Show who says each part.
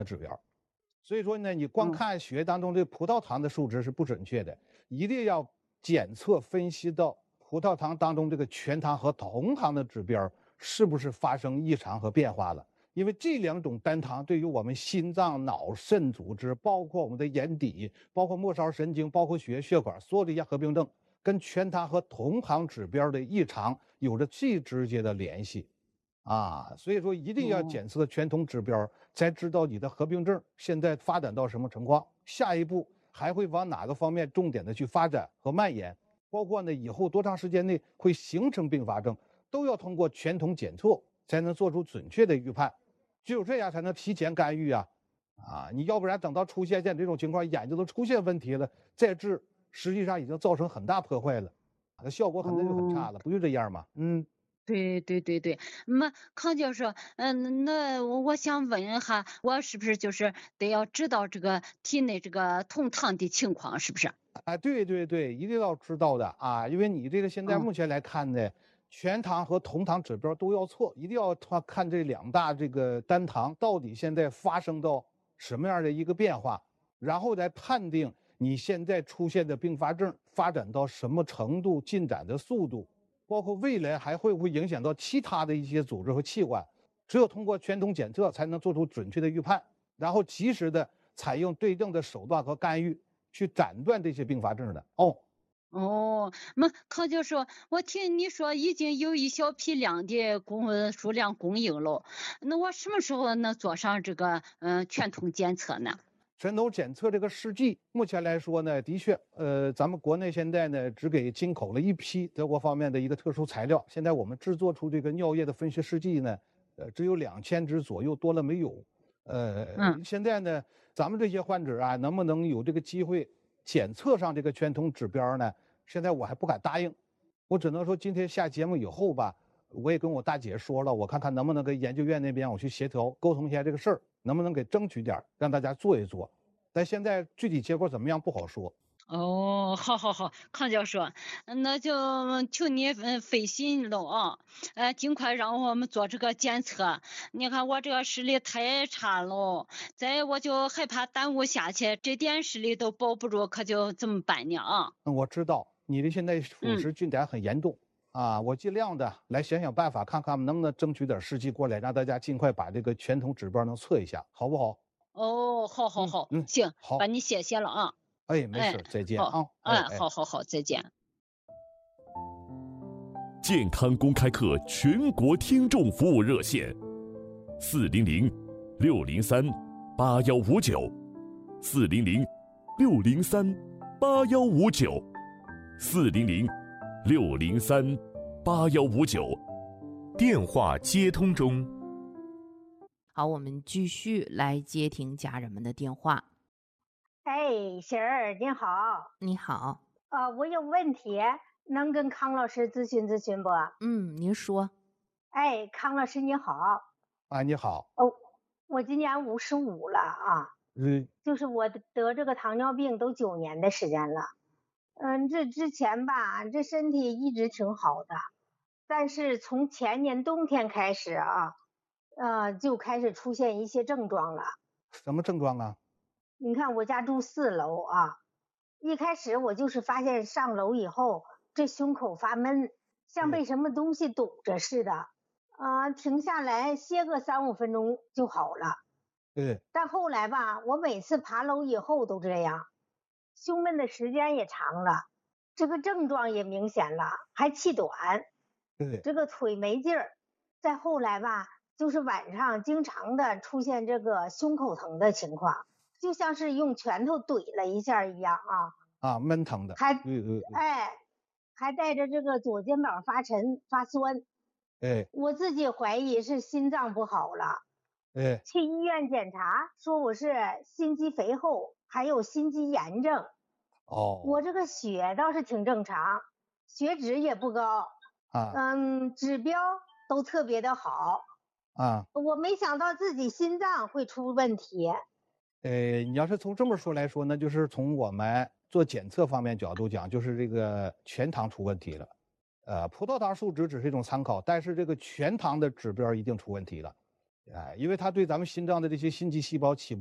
Speaker 1: 所以说呢，你光看血液当中这葡萄糖的数值是不准确的，一定要检测分析到葡萄糖当中这个全糖和酮糖的指标是不是发生异常和变化了。因为这两种单糖对于我们心脏、脑、肾组织，包括我们的眼底，包括末梢神经，包括血液血管，所有这些合并症，跟全糖和酮糖指标的异常有着最直接的联系。所以说一定要检测全酮指标，才知道你的合并症现在发展到什么情况，下一步还会往哪个方面重点的去发展和蔓延，包括呢以后多长时间内会形成并发症，都要通过全酮检测才能做出准确的预判，只有这样才能提前干预你要不然等到出现这种情况，眼睛都出现问题了，再治实际上已经造成很大破坏了，那效果肯定就很差了，不就这样吗？
Speaker 2: 对对对对，那康教授，那我想问一下，我是不是就是得要知道这个体内这个酮糖的情况，是不是？
Speaker 1: 对对对，一定要知道的因为你这个现在
Speaker 2: 嗯
Speaker 1: 目前来看呢，全糖和酮糖指标都要错，一定要看这两大这个单糖到底现在发生到什么样的一个变化，然后来判定你现在出现的并发症发展到什么程度、进展的速度，包括未来还会不会影响到其他的一些组织和器官。只有通过全酮检测，才能做出准确的预判，然后及时的采用对应的手段和干预。去斩断这些并发症的。
Speaker 2: 哦，那康教授，我听你说已经有一小批量的数量供应了，那我什么时候能做上这个全酮检测呢？
Speaker 1: 全头检测这个试剂，目前来说呢，的确，咱们国内现在呢只给进口了一批德国方面的一个特殊材料。现在我们制作出这个尿液的分析试剂呢，只有2000支左右，多了没有。
Speaker 2: 嗯。
Speaker 1: 现在呢，咱们这些患者能不能有这个机会检测上这个全酮指标呢？现在我还不敢答应，我只能说今天下节目以后吧，我也跟我大姐说了，我看看能不能跟研究院那边我去协调沟通一下这个事儿，能不能给争取点让大家做一做。但现在具体结果怎么样不好说。
Speaker 2: 哦，好好好，康教授，那就求你费心了啊，尽快让我们做这个检测。你看我这个视力太差了，再我就害怕耽误下去，这点视力都保不住，可就怎么办呢啊？
Speaker 1: 我知道你的现在腐
Speaker 2: 嗯。
Speaker 1: 蚀进展很严重我尽量的来想想办法，看看能不能争取点时机过来，让大家尽快把这个全酮指标能测一下，好不好？
Speaker 2: 哦，好好好，行，把
Speaker 1: 好。
Speaker 2: 你谢谢了啊。
Speaker 1: 没
Speaker 2: 哎，
Speaker 1: 事，再见
Speaker 2: 好，好好好，再见。
Speaker 3: 健康公开课全国听众服务热线：400-603-8159，400-603-8159，电话接通中。
Speaker 4: 好，我们继续来接听家人们的电话。
Speaker 5: 哎，婶儿您好，
Speaker 4: 你好。
Speaker 5: 我有问题，能跟康老师咨询咨询不？
Speaker 4: 您说。
Speaker 5: 哎，康老师你好，
Speaker 1: 你好。
Speaker 5: 我今年55了就是我得这个糖尿病都9年的时间了。这之前吧，这身体一直挺好的，但是从前年冬天开始就开始出现一些症状了。
Speaker 1: 什么症状啊？
Speaker 5: 你看我家住4楼一开始我就是发现上楼以后，这胸口发闷，像被什么东西堵着似的停下来歇个3-5分钟就好了。但后来吧，我每次爬楼以后都这样，胸闷的时间也长了，这个症状也明显了，还气短。这个腿没劲儿。再后来吧，就是晚上经常的出现这个胸口疼的情况，就像是用拳头怼了一下一样
Speaker 1: 闷疼的。
Speaker 5: 还带着这个左肩膀发沉发酸。我自己怀疑是心脏不好了。去医院检查说我是心肌肥厚，还有心肌炎症。我这个血倒是挺正常，血脂也不高指标都特别的好我没想到自己心脏会出问题。
Speaker 1: 你要是从这么说来说呢，就是从我们做检测方面角度讲，就是这个全糖出问题了。葡萄糖数值只是一种参考，但是这个全糖的指标一定出问题了。 因为它对咱们心脏的这些心肌细胞起